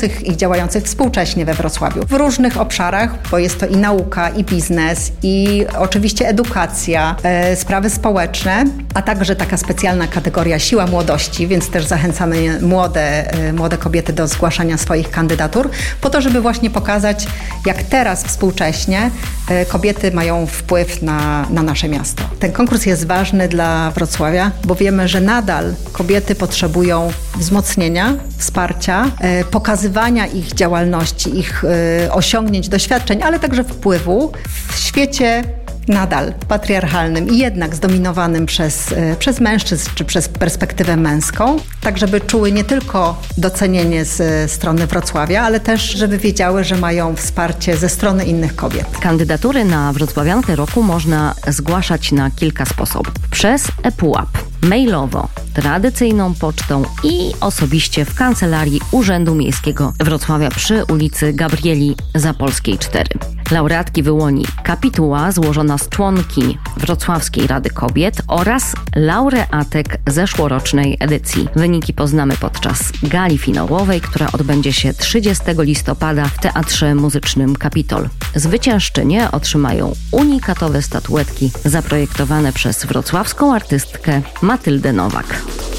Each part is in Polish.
żyjących i działających współcześnie we Wrocławiu. W różnych obszarach, bo jest to i nauka, i biznes, i oczywiście edukacja, sprawy społeczne, a także taka specjalna kategoria siła młodości, więc też zachęcamy młode kobiety do zgłaszania swoich kandydatur, po to, żeby właśnie pokazać, jak teraz współcześnie kobiety mają wpływ na nasze miasto. Ten konkurs jest ważny dla Wrocławia, bo wiemy, że nadal kobiety potrzebują wzmocnienia, wsparcia, pokazywania ich działalności, ich osiągnięć, doświadczeń, ale także wpływu w świecie nadal patriarchalnym i jednak zdominowanym przez mężczyzn czy przez perspektywę męską, tak żeby czuły nie tylko docenienie z strony Wrocławia, ale też żeby wiedziały, że mają wsparcie ze strony innych kobiet. Kandydatury na Wrocławiankę Roku można zgłaszać na kilka sposobów. Przez ePUAP, mailowo, tradycyjną pocztą i osobiście w Kancelarii Urzędu Miejskiego Wrocławia przy ulicy Gabrieli Zapolskiej 4. Laureatki wyłoni kapituła złożona z członkiń Wrocławskiej Rady Kobiet oraz laureatek zeszłorocznej edycji. Wyniki poznamy podczas gali finałowej, która odbędzie się 30 listopada w Teatrze Muzycznym Kapitol. Zwyciężczynie otrzymają unikatowe statuetki zaprojektowane przez wrocławską artystkę Matyldę Nowak.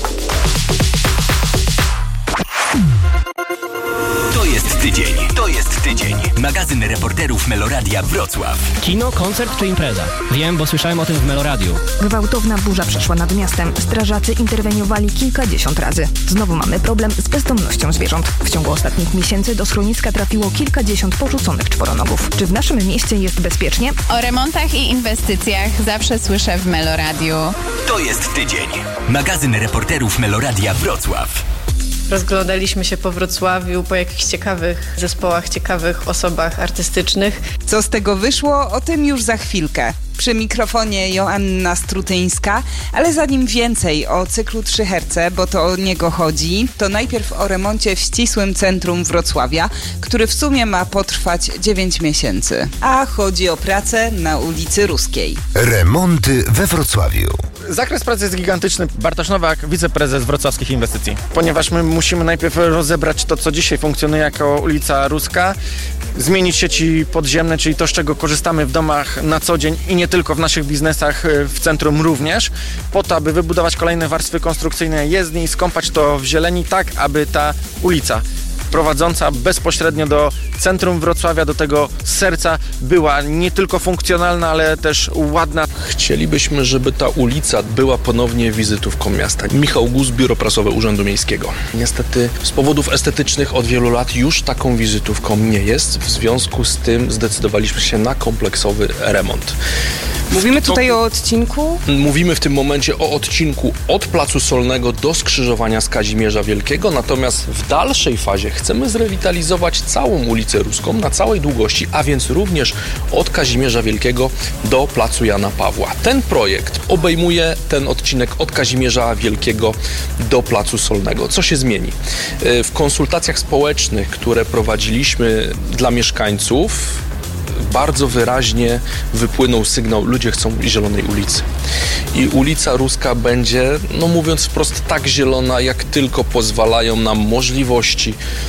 To jest tydzień. Magazyn reporterów Meloradia Wrocław. Kino, koncert czy impreza? Wiem, bo słyszałem o tym w Meloradiu. Gwałtowna burza przeszła nad miastem. Strażacy interweniowali kilkadziesiąt razy. Znowu mamy problem z bezdomnością zwierząt. W ciągu ostatnich miesięcy do schroniska trafiło kilkadziesiąt porzuconych czworonogów. Czy w naszym mieście jest bezpiecznie? O remontach i inwestycjach zawsze słyszę w Meloradiu. To jest tydzień. Magazyn reporterów Meloradia Wrocław. Rozglądaliśmy się po Wrocławiu, po jakichś ciekawych zespołach, ciekawych osobach artystycznych. Co z tego wyszło, o tym już za chwilkę. Przy mikrofonie Joanna Strutyńska, ale zanim więcej o cyklu 3 herce, bo to o niego chodzi, to najpierw o remoncie w ścisłym centrum Wrocławia, który w sumie ma potrwać 9 miesięcy. A chodzi o pracę na ulicy Ruskiej. Remonty we Wrocławiu. Zakres pracy jest gigantyczny. Bartosz Nowak, wiceprezes wrocławskich inwestycji. Ponieważ my musimy najpierw rozebrać to, co dzisiaj funkcjonuje jako ulica Ruska, zmienić sieci podziemne, czyli to, z czego korzystamy w domach na co dzień i nie tylko w naszych biznesach, w centrum również, po to, aby wybudować kolejne warstwy konstrukcyjne jezdni i skąpać to w zieleni, tak aby ta ulica prowadząca bezpośrednio do centrum Wrocławia, do tego serca, była nie tylko funkcjonalna, ale też ładna. Chcielibyśmy, żeby ta ulica była ponownie wizytówką miasta. Michał Gus, Biuro Prasowe Urzędu Miejskiego. Niestety z powodów estetycznych od wielu lat już taką wizytówką nie jest. W związku z tym zdecydowaliśmy się na kompleksowy remont. Mówimy tutaj o odcinku? Mówimy w tym momencie o odcinku od Placu Solnego do skrzyżowania z Kazimierza Wielkiego, natomiast w dalszej fazie chcemy zrewitalizować całą ulicę Ruską na całej długości, a więc również od Kazimierza Wielkiego do Placu Jana Pawła. Ten projekt obejmuje ten odcinek od Kazimierza Wielkiego do Placu Solnego. Co się zmieni? W konsultacjach społecznych, które prowadziliśmy dla mieszkańców, bardzo wyraźnie wypłynął sygnał: ludzie chcą zielonej ulicy. I ulica Ruska będzie, no mówiąc wprost, tak zielona, jak tylko pozwalają nam możliwości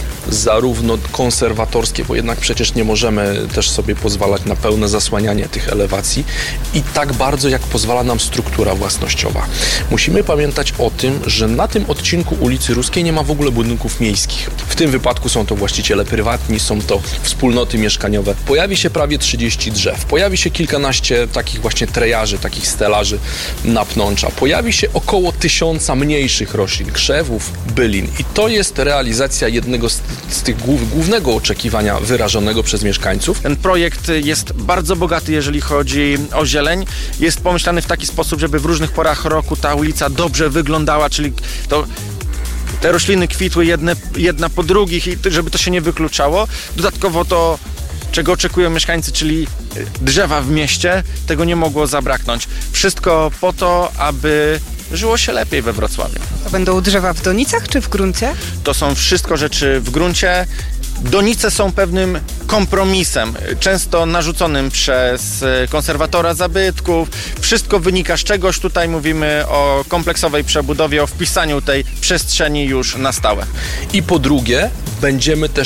zarówno konserwatorskie, bo jednak przecież nie możemy też sobie pozwalać na pełne zasłanianie tych elewacji, i tak bardzo, jak pozwala nam struktura własnościowa. Musimy pamiętać o tym, że na tym odcinku ulicy Ruskiej nie ma w ogóle budynków miejskich. W tym wypadku są to właściciele prywatni, są to wspólnoty mieszkaniowe. Pojawi się prawie 30 drzew, pojawi się kilkanaście takich właśnie trejaży, takich stelaży na pnącza, pojawi się około 1000 mniejszych roślin, krzewów, bylin, i to jest realizacja jednego z tych głównego oczekiwania wyrażonego przez mieszkańców. Ten projekt jest bardzo bogaty, jeżeli chodzi o zieleń. Jest pomyślany w taki sposób, żeby w różnych porach roku ta ulica dobrze wyglądała, czyli te rośliny kwitły jedna po drugich i żeby to się nie wykluczało. Dodatkowo to, czego oczekują mieszkańcy, czyli drzewa w mieście, tego nie mogło zabraknąć. Wszystko po to, aby żyło się lepiej we Wrocławiu. To będą drzewa w donicach czy w gruncie? To są wszystko rzeczy w gruncie. Donice są pewnym kompromisem, często narzuconym przez konserwatora zabytków. Wszystko wynika z czegoś. Tutaj mówimy o kompleksowej przebudowie, o wpisaniu tej przestrzeni już na stałe. I po drugie, będziemy też